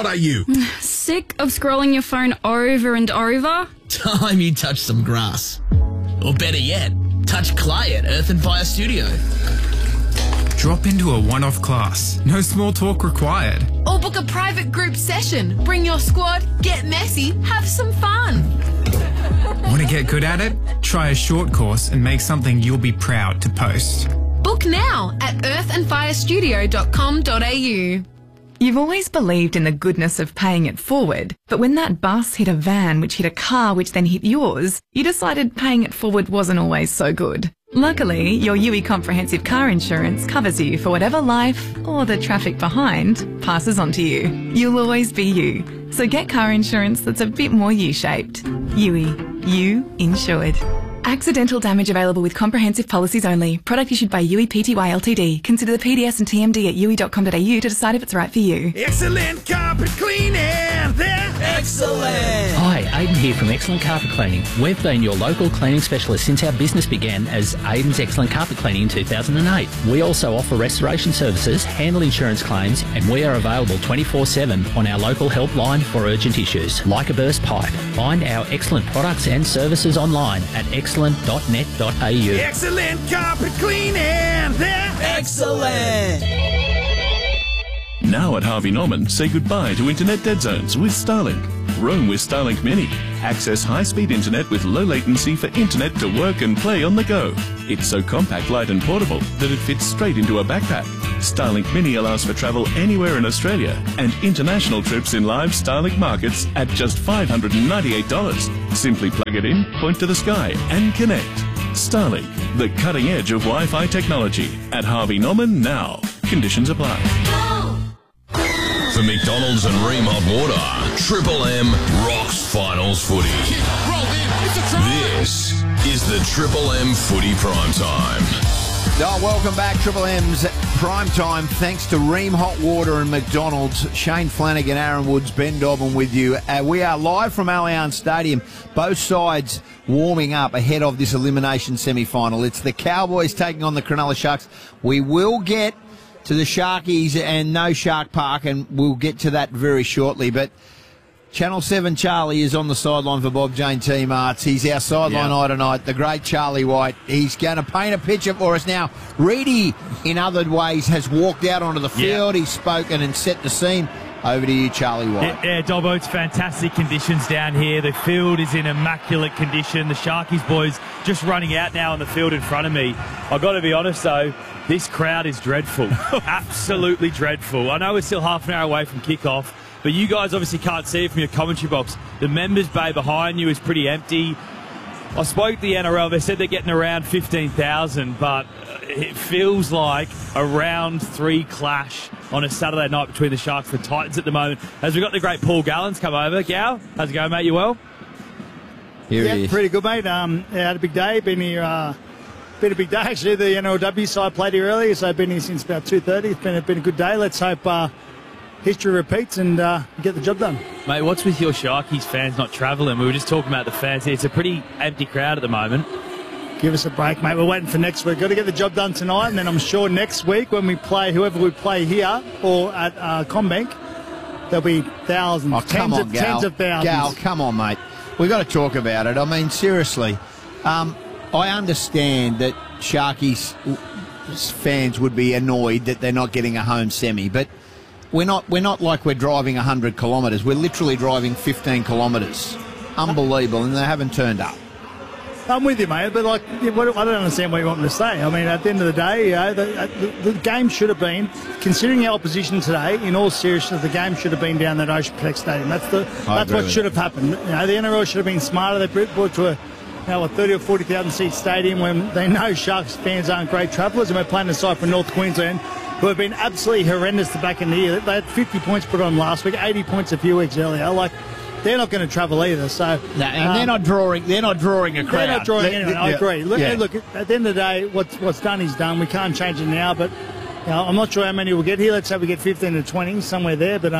Sick of scrolling your phone over and over?
Time you touch some grass. Or better yet, touch clay at Earth and Fire Studio.
Drop into a one-off class. No small talk required.
Or book a private group session. Bring your squad, get messy, have some fun.
Want to get good at it? Try a short course and make something you'll be proud to post.
Book now at earthandfirestudio.com.au.
You've always believed in the goodness of paying it forward, but when that bus hit a van which hit a car which then hit yours, you decided paying it forward wasn't always so good. Luckily, your UE Comprehensive Car Insurance covers you for whatever life, or the traffic behind, passes on to you. You'll always be you. So get car insurance that's a bit more U-shaped. UE. You insured. Accidental damage available with comprehensive policies only. Product issued by UE Pty Ltd. Consider the PDS and TMD at UE.com.au to decide if it's right for you.
Excellent carpet cleaning.
Excellent! Hi, Aidan here from Excellent Carpet Cleaning. We've been your local cleaning specialist since our business began as Aidan's Excellent Carpet Cleaning in 2008. We also offer restoration services, handle insurance claims, and we are available 24/7 on our local helpline for urgent issues, like a burst pipe. Find our excellent products and services online at excellent.net.au.
Excellent carpet cleaning.
Excellent!
Now at Harvey Norman, say goodbye to internet dead zones with Starlink. Roam with Starlink Mini. Access high-speed internet with low latency for internet to work and play on the go. It's so compact, light and portable that it fits straight into a backpack. Starlink Mini allows for travel anywhere in Australia and international trips in live Starlink markets at just $598. Simply plug it in, point to the sky and connect. Starlink, the cutting edge of Wi-Fi technology. At Harvey Norman now. Conditions apply.
For McDonald's and Ream Hot Water, Triple M rocks finals footy. This is the Triple M Footy Prime Time.
Oh, welcome back, Triple M's Prime Time. Thanks to Ream Hot Water and McDonald's. Shane Flanagan, Aaron Woods, Ben Dobbin with you. We are live from Allianz Stadium. Both sides warming up ahead of this elimination semi-final. It's the Cowboys taking on the Cronulla Sharks. We will get to the Sharkies and no Shark Park, and we'll get to that very shortly. But Channel 7 Charlie is on the sideline for Bob Jane Team Arts. He's our sideline eye tonight, the great Charlie White. He's going to paint a picture for us now. Reedy, in other ways, has walked out onto the field. He's spoken and set the scene. Over to you, Charlie White.
Yeah, Dobbo, it's fantastic conditions down here. The field is in immaculate condition. The Sharkies boys just running out now on the field in front of me. I've got to be honest, though, this crowd is dreadful. Absolutely dreadful. I know we're still half an hour away from kickoff, but you guys obviously can't see it from your commentary box. The members bay behind you is pretty empty. I spoke to the NRL. They said they're getting around 15,000, but it feels like a round 3 clash on a Saturday night between the Sharks and the Titans at the moment. As we've got the great Paul Gallens come over. Gal, how's it going, mate? You well?
Here he is.
Pretty good, mate. Had a big day. Been here. Been a big day actually. The NRLW side played here earlier, so I've been here since about 2:30. It's been a good day. Let's hope history repeats and get the job done.
Mate, what's with your Sharkies fans not travelling? We were just talking about the fans here. It's a pretty empty crowd at the moment.
Give us a break, mate. We're waiting for next week. Got to get the job done tonight, and then I'm sure next week when we play, whoever we play here or at Combank, there'll be thousands, tens of thousands.
Gal, come on, mate. We've got to talk about it. I mean, seriously, I understand that Sharkies fans would be annoyed that they're not getting a home semi, but we're not like we're driving 100 kilometres. We're literally driving 15 kilometres. Unbelievable, and they haven't turned up.
I'm with you, mate, but I don't understand what you want me to say. I mean, at the end of the day, the game should have been, considering our opposition today, in all seriousness, the game should have been down at Ocean Protect Stadium. That's what should have happened. The NRL should have been smarter. They brought to a 30 or 40,000 seat stadium when they know Sharks fans aren't great travellers, and we're playing the side from North Queensland, who have been absolutely horrendous the back in the year. They had 50 points put on last week, 80 points a few weeks earlier. They're not going to travel either. So
no, and they're not drawing. They're not drawing a crowd.
They're not drawing anyone. I agree. Look,
yeah.
Look, at the end of the day, what's done is done. We can't change it now, but I'm not sure how many we'll get here. Let's say we get 15 to 20, somewhere there. But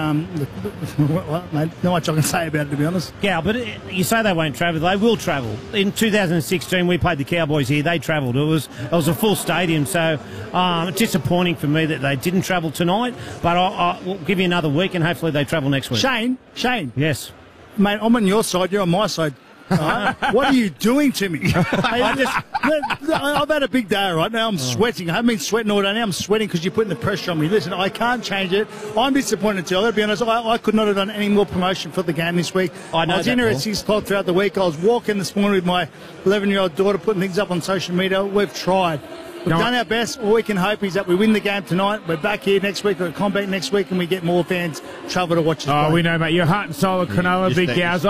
well, mate, not much I can say about it, to be honest.
Yeah, but you say they won't travel. They will travel. In 2016, we played the Cowboys here. They travelled. It was a full stadium. So it's disappointing for me that they didn't travel tonight. But we'll give you another week, and hopefully they travel next week.
Shane.
Yes.
Mate, I'm on your side, you're on my side. What are you doing to me? I've had a big day right now. I'm sweating. I haven't been sweating all day now. I'm sweating because you're putting the pressure on me. Listen, I can't change it. I'm disappointed too. I've got to be honest. I could not have done any more promotion for the game this week. I was in here at 6 o'clock throughout the week. I was walking this morning with my 11-year-old daughter, putting things up on social media. We've tried. We've done our best. All we can hope is that we win the game tonight. We're back here next week, or at Combank next week, and we get more fans travel to watch us play.
We know, mate. You're heart and soul of Cronulla, big gals.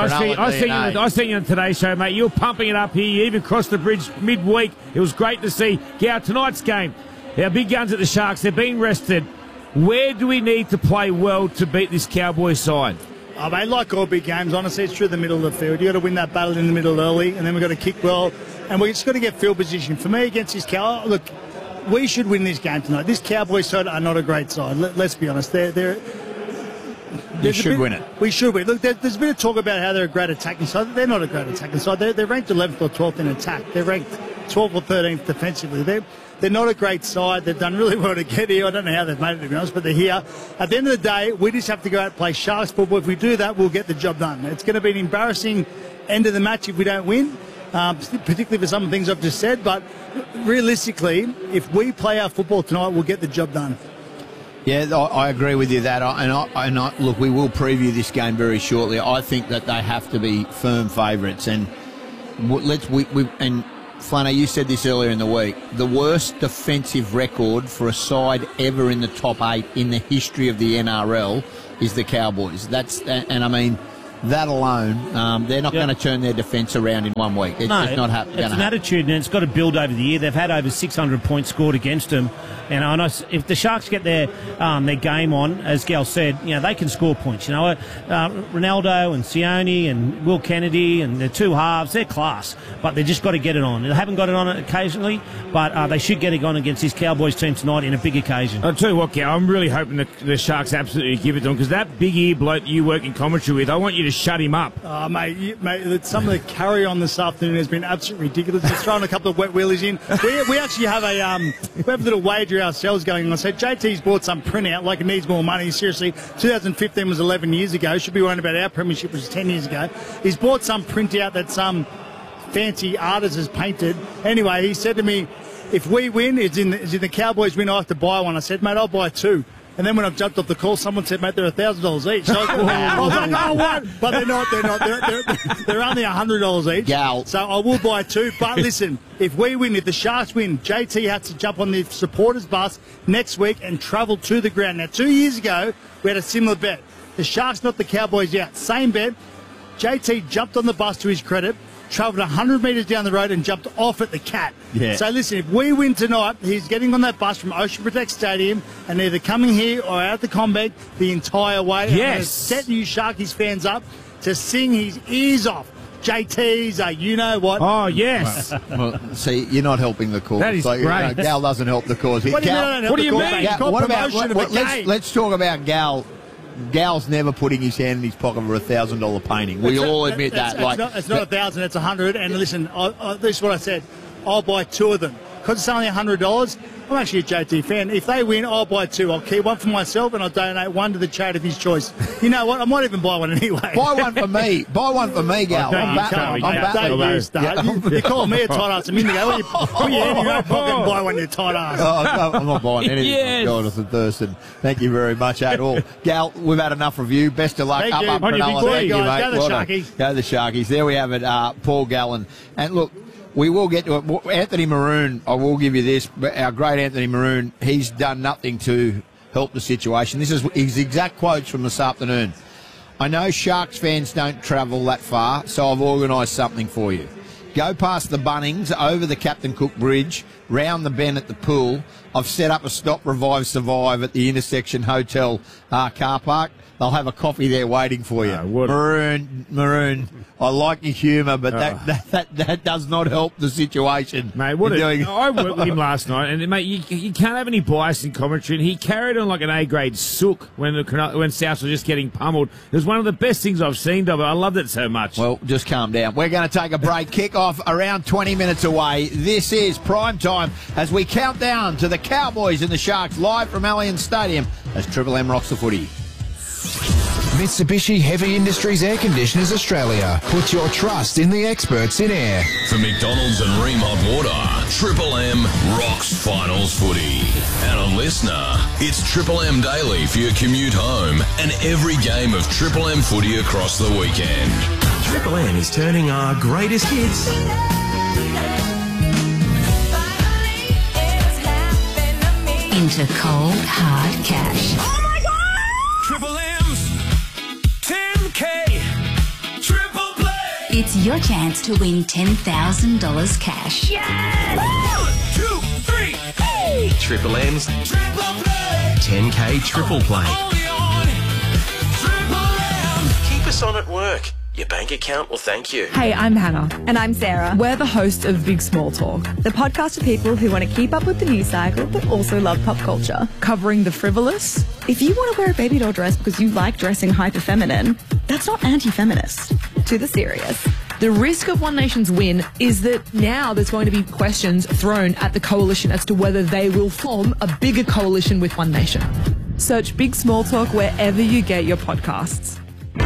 I see you on today's show, mate. You're pumping it up here. You even crossed the bridge midweek. It was great to see. Gal, tonight's game, our big guns at the Sharks, they've been rested. Where do we need to play well to beat this Cowboys side?
Oh, mate, like all big games, honestly, it's through the middle of the field. You've got to win that battle in the middle early, and then we've got to kick well, and we've just got to get field position. For me, against this Cow, look, we should win this game tonight. This Cowboys side are not a great side. Let's be honest. You
should win it.
We should win. Look, there's been a talk about how they're a great attacking side. They're not a great attacking side. They're ranked 11th or 12th in attack. They're ranked 12th or 13th defensively. They're not a great side. They've done really well to get here. I don't know how they've made it, to be honest, but they're here. At the end of the day, we just have to go out and play Sharks football. If we do that, we'll get the job done. It's going to be an embarrassing end of the match if we don't win. Particularly for some of the things I've just said, but realistically, if we play our football tonight, we'll get the job done.
Yeah, I agree with you that, and look, we will preview this game very shortly. I think that they have to be firm favourites, and and Flanner, you said this earlier in the week. The worst defensive record for a side ever in the top 8 in the history of the NRL is the Cowboys. And I mean, that alone, they're not going to turn their defence around in 1 week. It's just not happening.
It's an attitude, and it's got to build over the year. They've had over 600 points scored against them, and I know if the Sharks get their game on, as Gal said, they can score points. Ronaldo and Sione and Will Kennedy and the two halves, they're class, but they just got to get it on. They haven't got it on occasionally, but they should get it on against this Cowboys team tonight in a big occasion.
I'll tell you what, Gal, I'm really hoping that the Sharks absolutely give it to them, because that big ear bloke you work in commentary with, I want you to shut him up.
Mate, some of the carry on this afternoon has been absolutely ridiculous. Just throwing a couple of wet wheelies in. We actually have a little wager ourselves going on. So JT's bought some printout like it needs more money. Seriously, 2015 was 11 years ago. Should be worrying about our premiership, which was 10 years ago. He's bought some printout that some fancy artist has painted. Anyway, he said to me, if we win, it's in the Cowboys win, I have to buy one. I said, mate, I'll buy 2. And then when I jumped off the call, someone said, mate, they're $1,000 each. So I was like, oh, what? But they're not. They're only $100 each.
Gal.
So I will buy 2. But listen, if we win, if the Sharks win, JT has to jump on the supporters bus next week and travel to the ground. Now, 2 years ago, we had a similar bet. The Sharks knocked the Cowboys out. Same bet. JT jumped on the bus, to his credit, travelled 100 metres down the road and jumped off at the Cat.
Yeah.
So listen, if we win tonight, he's getting on that bus from Ocean Protect Stadium and either coming here or out the Combank the entire way.
Yes.
Set you Sharkies fans up to sing his ears off. JT's, you know what?
Oh, yes.
Well, see, you're not helping the cause.
That is great.
Gal doesn't help the cause.
What do you mean I don't help
what do
the
you
cause,
mean?
mate? It's called promotion of a game.
Let's talk about Gal. Gal's never putting his hand in his pocket for a $1,000 painting. We all admit that.
It's not 1,000, it's 100. And listen, this is what I said. I'll buy 2 of them. Because it's only $100, I'm actually a JT fan. If they win, I'll buy 2. I'll keep one for myself and I'll donate 1 to the charity of his choice. You know what? I might even buy one anyway.
Buy one for me. Buy one for me, Gal. I'm Batman.
You call me a tight ass a minute ago. Put your hand in your own pocket and buy one, you tight ass.
Oh, I'm not buying anything.
Yes.
Jonathan Thurston. Thank you very much at all. Gal, we've had enough review. Best of luck.
Thank you.
Up,
On your
Cronulla.
big
Thank you,
boy,
mate.
guys. Go the
Well done.
Sharkies.
Go the Sharkies. There we have it, Paul Gallen. And look, we will get to it. Anthony Maroon, I will give you this. Our great Anthony Maroon, he's done nothing to help the situation. This is his exact quotes from this afternoon. I know Sharks fans don't travel that far, so I've organised something for you. Go past the Bunnings, over the Captain Cook Bridge, round the bend at the pool. I've set up a Stop, Revive, Survive at the Intersection Hotel car park. They'll have a coffee there waiting for you. Maroon, I like your humour, but that does not help the situation.
Mate, I worked with him last night, and mate, you can't have any bias in commentary. And he carried on like an A-grade sook when South was just getting pummeled. It was one of the best things I've seen, Dobbo. I loved it so much.
Well, just calm down. We're going to take a break. Kick-off around 20 minutes away. This is prime time as we count down to the Cowboys and the Sharks live from Allianz Stadium as Triple M rocks the footy.
Mitsubishi Heavy Industries Air Conditioners Australia. Put your trust in the experts in air.
For McDonald's and Ream Hot Water, Triple M rocks finals footy. And on Listener, it's Triple M Daily for your commute home and every game of Triple M footy across the weekend.
Triple M is turning our greatest hits
into cold, hard cash.
Triple M's 10K Triple Play.
It's your chance to win $10,000 cash.
Yes! 1, 2, 3. Hey!
Triple M's
Triple Play.
10K Triple Play.
Only on Triple M.
Keep us on at work. Your bank account will thank you.
Hey, I'm Hannah. And I'm Sarah. We're the hosts of Big Small Talk, the podcast for people who want to keep up with the news cycle but also love pop culture. Covering the frivolous. If you want to wear a baby doll dress because you like dressing hyper feminine, that's not anti-feminist. To the serious.
The risk of One Nation's win is that now there's going to be questions thrown at the coalition as to whether they will form a bigger coalition with One Nation.
Search Big Small Talk wherever you get your podcasts.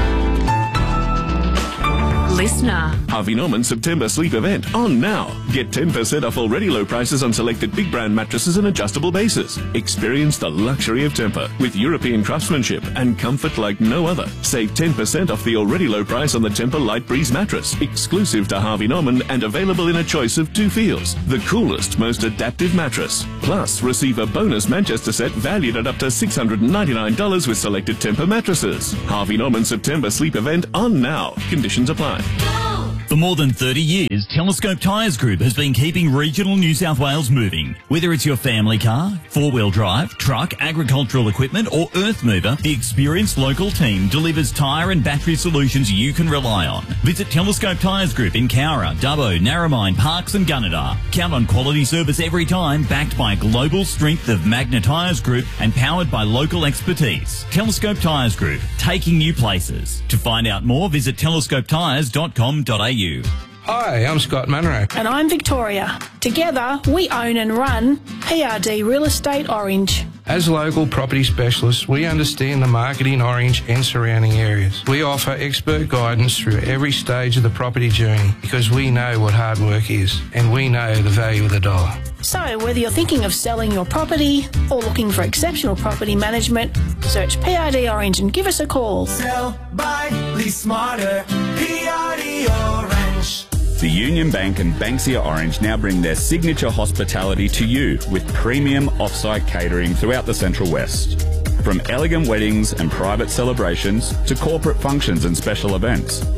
Listener.
Harvey Norman September sleep event on now. Get 10% off already low prices on selected big brand mattresses and adjustable bases. Experience the luxury of Tempur with European craftsmanship and comfort like no other. Save 10% off the already low price on the Tempur Light Breeze mattress, exclusive to Harvey Norman and available in a choice of 2 feels. The coolest, most adaptive mattress. Plus, receive a bonus Manchester set valued at up to $699 with selected Tempur mattresses. Harvey Norman September sleep event on now. Conditions apply.
For more than 30 years, Telescope Tyres Group has been keeping regional New South Wales moving. Whether it's your family car, 4-wheel drive, truck, agricultural equipment or earth mover, the experienced local team delivers tyre and battery solutions you can rely on. Visit Telescope Tyres Group in Cowra, Dubbo, Narromine, Parks and Gunnedah. Count on quality service every time, backed by global strength of Magna Tyres Group and powered by local expertise. Telescope Tyres Group, taking you places. To find out more, visit telescopetyres.com.au.
Hi, I'm Scott Munro.
And I'm Victoria. Together, we own and run PRD Real Estate Orange.
As local property specialists, we understand the market in Orange and surrounding areas. We offer expert guidance through every stage of the property journey because we know what hard work is and we know the value of the dollar.
So whether you're thinking of selling your property or looking for exceptional property management, search PRD Orange and give us a call.
Sell, buy, lease smarter. PRD Orange.
The Union Bank and Banksia Orange now bring their signature hospitality to you with premium off-site catering throughout the Central West. From elegant weddings and private celebrations to corporate functions and special events,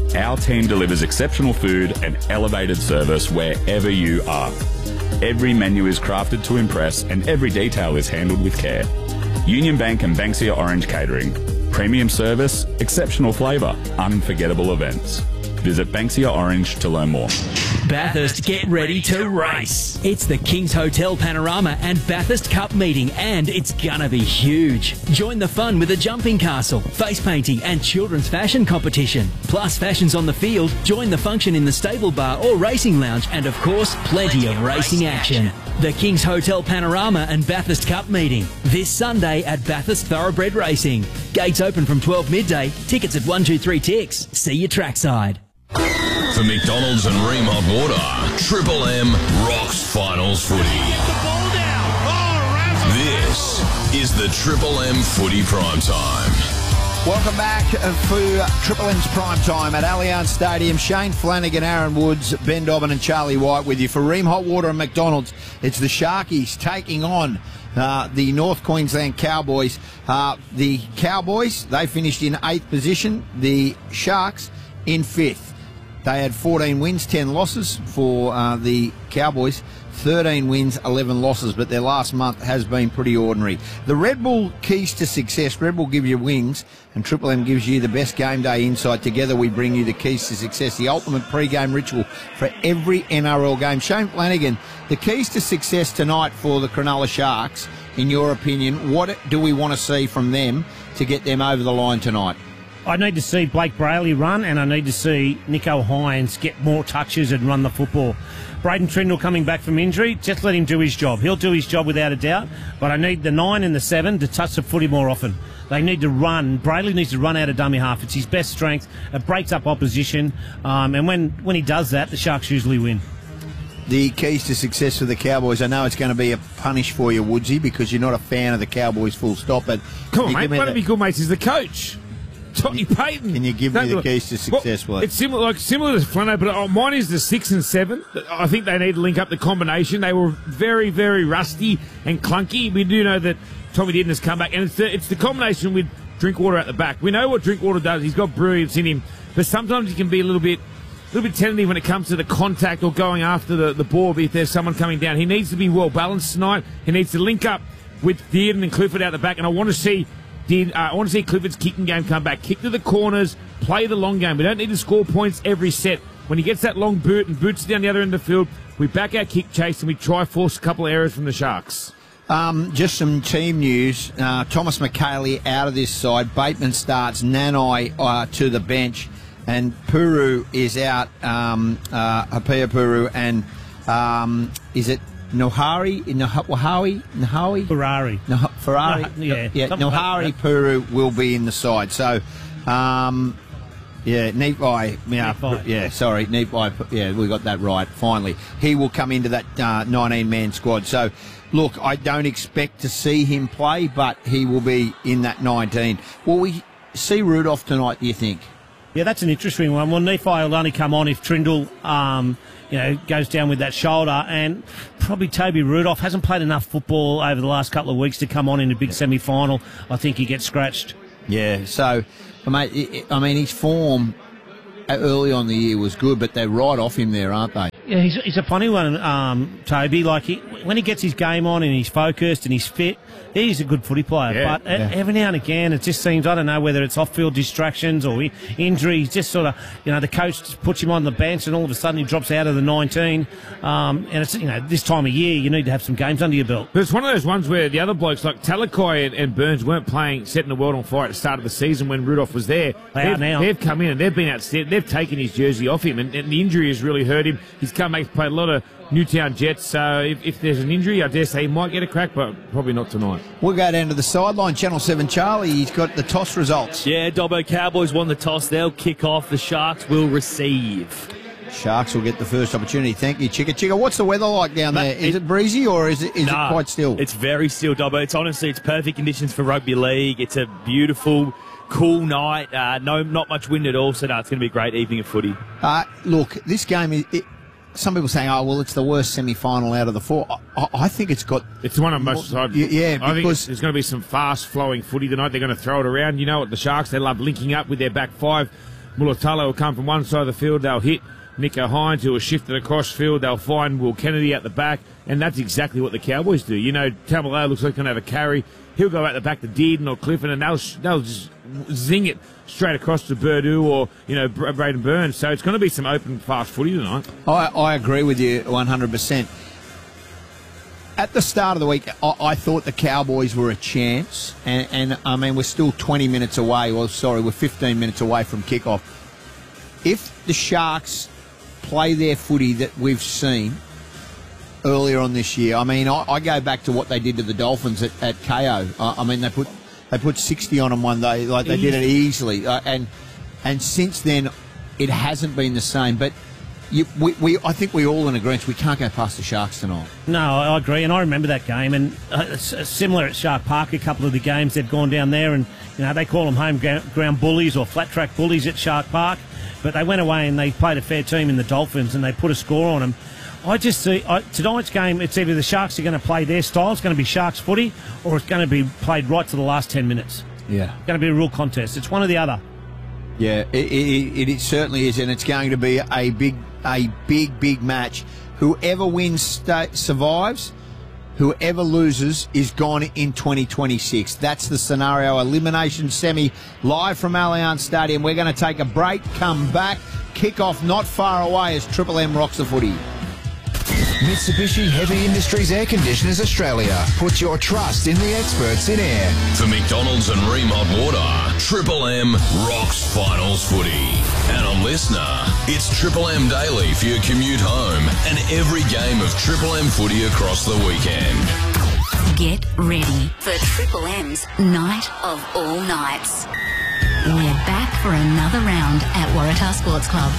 Our team delivers exceptional food and elevated service wherever you are. Every menu is crafted to impress and every detail is handled with care. Union Bank and Banksia Orange Catering. Premium service, exceptional flavour, unforgettable events. Visit Banksia Orange to learn more.
Bathurst, get ready to race. It's the King's Hotel Panorama and Bathurst Cup meeting, and it's gonna be huge. Join the fun with a jumping castle, face painting and children's fashion competition. Plus fashions on the field, join the function in the stable bar or racing lounge, and of course, plenty of racing action. The King's Hotel Panorama and Bathurst Cup meeting, this Sunday at Bathurst Thoroughbred Racing. Gates open from 12 midday, tickets at 123 Ticks. See you trackside.
For McDonald's and Ream Hot Water, Triple M rocks finals footy. This is the Triple M footy prime time.
Welcome back for Triple M's prime time at Allianz Stadium. Shane Flanagan, Aaron Woods, Ben Dobbin and Charlie White with you. For Ream Hot Water and McDonald's, it's the Sharkies taking on the North Queensland Cowboys. The Cowboys, they finished in 8th position. The Sharks in 5th. They had 14 wins, 10 losses for the Cowboys. 13 wins, 11 losses, but their last month has been pretty ordinary. The Red Bull keys to success. Red Bull give you wings, and Triple M gives you the best game day insight. Together we bring you the keys to success, the ultimate pre-game ritual for every NRL game. Shane Flanagan, the keys to success tonight for the Cronulla Sharks, in your opinion, what do we want to see from them to get them over the line tonight?
I need to see Blake Brayley run, and I need to see Nico Hines get more touches and run the football. Braden Trindle coming back from injury, just let him do his job. He'll do his job without a doubt, but I need the 9 and the 7 to touch the footy more often. They need to run. Brayley needs to run out of dummy half. It's his best strength. It breaks up opposition, and when he does that, the Sharks usually win.
The keys to success for the Cowboys. I know it's going to be a punish for you, Woodsy, because you're not a fan of the Cowboys full stop. But
come on, mate. One of your good mates is the coach. Tony Payton.
Can you give me the keys to success?
Well, it's similar to Flano, but mine is the 6 and 7. I think they need to link up the combination. They were very, very rusty and clunky. We do know that Tommy Dearden has come back, and it's the combination with Drinkwater at the back. We know what Drinkwater does. He's got brilliance in him, but sometimes he can be a little bit tentative when it comes to the contact or going after the ball if there's someone coming down. He needs to be well balanced tonight. He needs to link up with Dearden and Clifford out the back, and I want to see Clifford's kicking game come back. Kick to the corners, play the long game. We don't need to score points every set. When he gets that long boot and boots down the other end of the field, we back our kick chase and we try force a couple of errors from the Sharks.
Just some team news. Thomas McKaylee out of this side. Bateman starts. Nanai to the bench. And Puru is out. Hapia Puru and is it Nohari?
Ferrari.
Ferrari. Nohari Puru will be in the side. So, Neepai. Neepai. Yeah, we got that right, finally. He will come into that 19-man squad. So, look, I don't expect to see him play, but he will be in that 19. Will we see Rudolph tonight, do you think?
Yeah, that's an interesting one. Well, Nephi will only come on if Trindle, goes down with that shoulder, and probably Toby Rudolph hasn't played enough football over the last couple of weeks to come on in a big semi-final. I think he gets scratched.
Yeah, so, mate, his form early on in the year was good, but they're right off him there, aren't they?
Yeah, he's a funny one, Toby. Like, when he gets his game on and he's focused and he's fit, he's a good footy player. But every now and again, it just seems, I don't know whether it's off-field distractions or injuries, just sort of, the coach puts him on the bench and all of a sudden he drops out of the 19. And it's, this time of year, you need to have some games under your belt.
But it's one of those ones where the other blokes, like Talakai and Burns, weren't playing, setting the world on fire at the start of the season when Rudolph was there. They've come in and they've been outstanding. They've taken his jersey off him, and the injury has really hurt him. He's come back to play a lot of Newtown Jets, so if there's an injury, I dare say he might get a crack, but probably not tonight.
We'll go down to the sideline. Channel 7 Charlie, he's got the toss results.
Yeah, Dobbo, Cowboys won the toss. They'll kick off. The Sharks will receive.
Sharks will get the first opportunity. Thank you, Chicka. Chicka, what's the weather like down there? Is it breezy or is it quite still?
It's very still, Dobbo. It's perfect conditions for rugby league. It's a beautiful, cool night. Not much wind at all, so it's going to be a great evening of footy.
Look, this game is... Some people saying, it's the worst semi-final out of the four. I think it's got...
It's one of most...
I think
there's going to be some fast-flowing footy tonight. They're going to throw it around. You know what, the Sharks, they love linking up with their back five. Mulatalo will come from one side of the field. They'll hit Nico Hines, who will shift it across field. They'll find Will Kennedy at the back, and that's exactly what the Cowboys do. You know, Tamalolo looks like he's going to have a carry. He'll go out the back to Dearden or Clifford, and they'll just zing it straight across to Burdu or, you know, Braden Burns. So it's going to be some open, fast footy tonight.
I agree with you 100%. At the start of the week, I thought the Cowboys were a chance, and I mean, we're still 20 minutes away. Well, sorry, we're 15 minutes away from kickoff. If the Sharks play their footy that we've seen earlier on this year, I mean, I go back to what they did to the Dolphins at KO. I mean, they put 60 on them one day, like they did it easily, and since then, it hasn't been the same. But I think we all in agreement we can't go past the Sharks tonight.
No, I agree, and I remember that game, and similar at Shark Park, a couple of the games they've gone down there, and you know they call them home ground bullies or flat track bullies at Shark Park, but they went away and they played a fair team in the Dolphins, and they put a score on them. I just see tonight's game, it's either the Sharks are going to play their style, it's going to be Sharks footy, or it's going to be played right to the last 10 minutes.
Yeah,
it's going to be a real contest. It's one or the other.
Yeah, it certainly is, and it's going to be a big match. Whoever wins survives. Whoever loses is gone in 2026. That's the scenario. Elimination semi live from Allianz Stadium. We're going to take a break, come back, kick off not far away as Triple M rocks the footy.
Mitsubishi Heavy Industries Air Conditioners Australia. Put your trust in the experts in air.
For McDonald's and Ream Hot Water, Triple M rocks finals footy. And on Listener, it's Triple M Daily for your commute home and every game of Triple M footy across the weekend.
Get ready for Triple M's Night of All Nights. We're back for another round at Waratah Sports Club.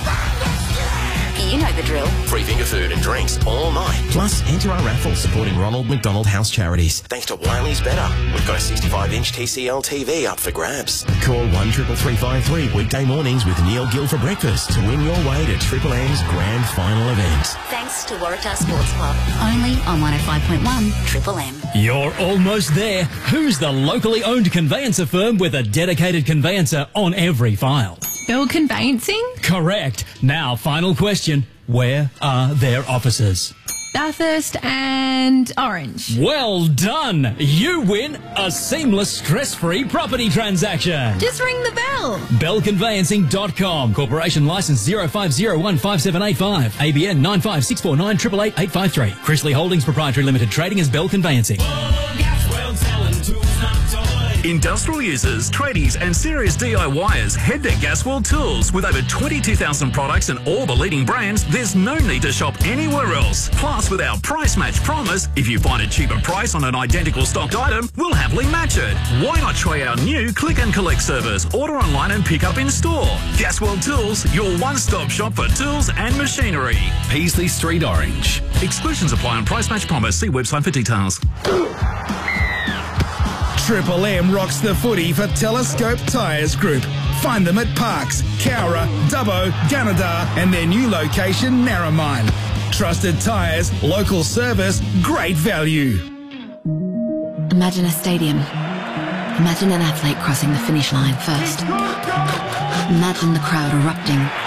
You know the drill.
Free finger food and drinks all night. Plus, enter our raffle supporting Ronald McDonald House Charities. Thanks to Wiley's Better. We've got a 65-inch TCL TV up for grabs. Call 133353 weekday mornings with Neil Gill for breakfast to win your way to Triple M's grand final event.
Thanks to Waratah Sports Club. Only on 105.1 Triple M.
You're almost there. Who's the locally owned conveyancer firm with a dedicated conveyancer on every file?
Bell Conveyancing?
Correct. Now, final question. Where are their offices?
Bathurst and Orange.
Well done. You win a seamless, stress-free property transaction.
Just ring the bell.
Bellconveyancing.com. Corporation license 05015785. ABN 95649 88853. Chrisley Holdings Proprietary Limited. Trading as Bell Conveyancing.
Industrial users, tradies and serious DIYers, head to Gasworld Tools. With over 22,000 products and all the leading brands, there's no need to shop anywhere else. Plus, with our price match promise, if you find a cheaper price on an identical stocked item, we'll happily match it. Why not try our new click and collect service? Order online and pick up in store. Gasworld Tools, your one-stop shop for tools and machinery. Paisley Street, Orange. Exclusions apply on price match promise. See website for details.
Triple M rocks the footy for Telescope Tyres Group. Find them at Parks, Cowra, Dubbo, Gunnedah and their new location, Narromine. Trusted tyres, local service, great value.
Imagine a stadium. Imagine an athlete crossing the finish line first. Imagine the crowd erupting